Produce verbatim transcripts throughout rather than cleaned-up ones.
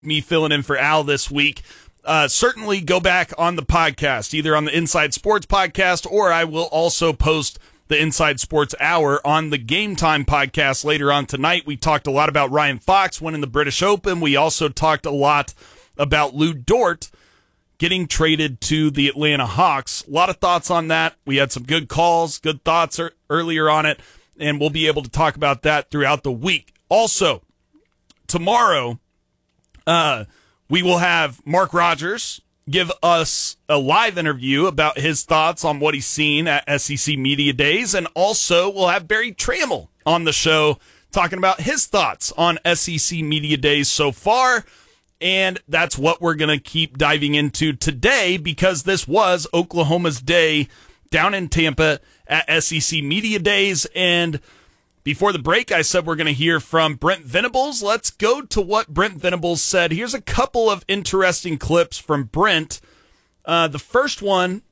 me filling in for Al this week. Uh, certainly go back on the podcast, either on the Inside Sports podcast, or I will also post the Inside Sports Hour on the Game Time podcast later on tonight. We talked a lot about Ryan Fox winning the British Open. We also talked a lot about Lou Dort getting traded to the Atlanta Hawks. A lot of thoughts on that. We had some good calls, good thoughts er- earlier on it, and we'll be able to talk about that throughout the week. Also, tomorrow, uh, we will have Mark Rogers give us a live interview about his thoughts on what he's seen at S E C Media Days, and also we'll have Barry Trammell on the show talking about his thoughts on S E C Media Days so far, and that's what we're going to keep diving into today because this was Oklahoma's day down in Tampa at S E C Media Days, and before the break, I said we're going to hear from Brent Venables. Let's go to what Brent Venables said. Here's a couple of interesting clips from Brent. Uh, the first one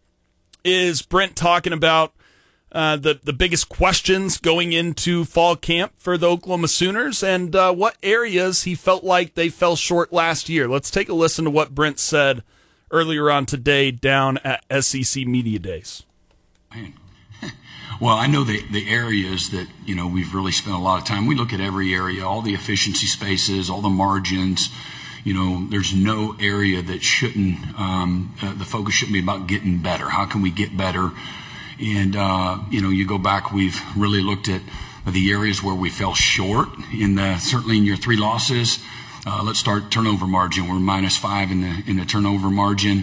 is Brent talking about uh, the, the biggest questions going into fall camp for the Oklahoma Sooners and uh, what areas he felt like they fell short last year. Let's take a listen to what Brent said earlier on today down at S E C Media Days. Man. Well, I know the, the areas that, you know, we've really spent a lot of time. We look at every area, all the efficiency spaces, all the margins. You know, there's no area that shouldn't, um, uh, the focus shouldn't be about getting better. How can we get better? And, uh, you know, you go back, we've really looked at the areas where we fell short in the, certainly in your three losses. Uh, let's start turnover margin. We're minus five in the, in the turnover margin.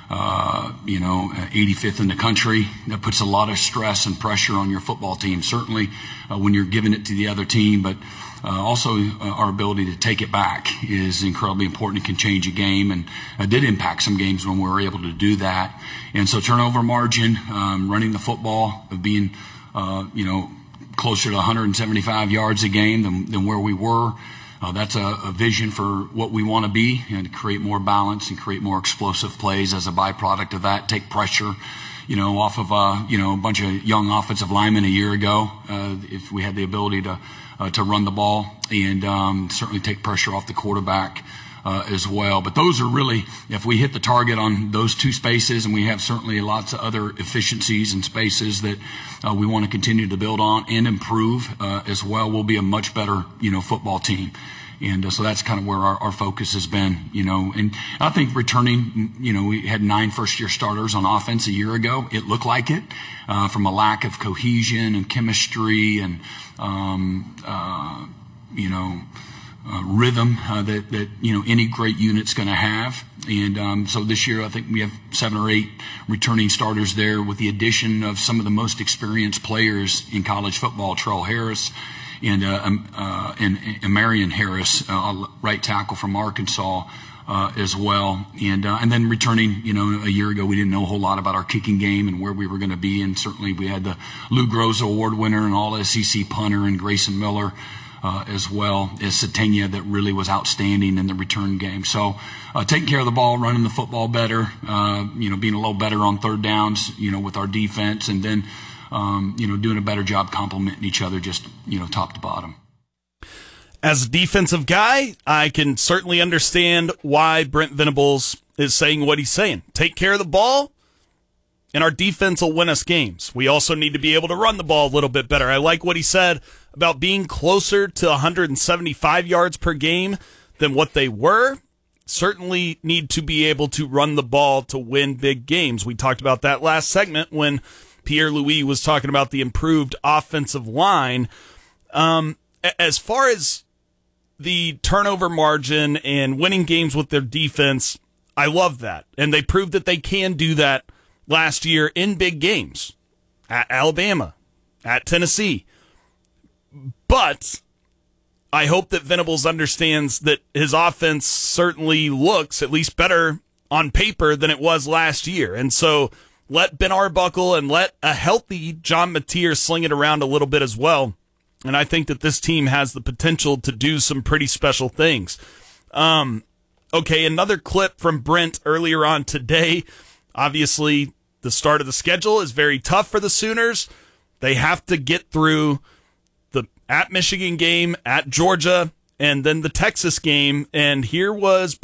Uh, you know, eighty-fifth in the country. That puts a lot of stress and pressure on your football team, certainly uh, when you're giving it to the other team, but uh, also uh, our ability to take it back is incredibly important. It can change a game, and it did impact some games when we were able to do that. And so turnover margin, um, running the football, being, uh, you know, closer to one hundred seventy-five yards a game than, than where we were. Uh, that's a, a vision for what we want to be and to create more balance and create more explosive plays as a byproduct of that. Take pressure, you know, off of, uh, you know, a bunch of young offensive linemen a year ago. Uh, if we had the ability to, uh, to run the ball and, um, certainly take pressure off the quarterback, uh, as well. But those are really, if we hit the target on those two spaces, and we have certainly lots of other efficiencies and spaces that, uh, we want to continue to build on and improve, uh, as well, we'll be a much better, you know, football team. And uh, so that's kind of where our, our focus has been, you know. And I think returning, you know, we had nine first-year starters on offense a year ago. It looked like it uh, from a lack of cohesion and chemistry and, um, uh, you know, uh, rhythm uh, that, that, you know, any great unit's going to have. And um, so this year I think we have seven or eight returning starters there with the addition of some of the most experienced players in college football, Terrell Harris, and uh, um, uh, and, and Marion Harris, uh, right tackle from Arkansas, uh, as well. And uh, and then returning, you know, a year ago we didn't know a whole lot about our kicking game and where we were going to be. And certainly we had the Lou Groza Award winner and all S E C punter and Grayson Miller, uh, as well as Satania, that really was outstanding in the return game. So uh, taking care of the ball, running the football better, uh, you know, being a little better on third downs, you know, with our defense, and then Um, you know, doing a better job complementing each other, just, you know, top to bottom. As a defensive guy, I can certainly understand why Brent Venables is saying what he's saying. Take care of the ball, and our defense will win us games. We also need to be able to run the ball a little bit better. I like what he said about being closer to one hundred seventy-five yards per game than what they were. Certainly need to be able to run the ball to win big games. We talked about that last segment when Pierre-Louis was talking about the improved offensive line. Um, as far as the turnover margin and winning games with their defense, I love that. And they proved that they can do that last year in big games at Alabama, at Tennessee. But I hope that Venables understands that his offense certainly looks at least better on paper than it was last year. And so let Ben Arbuckle and let a healthy John Mateer sling it around a little bit as well. And I think that this team has the potential to do some pretty special things. Um, okay, another clip from Brent earlier on today. Obviously, the start of the schedule is very tough for the Sooners. They have to get through the at Michigan game, at Georgia, and then the Texas game. And here was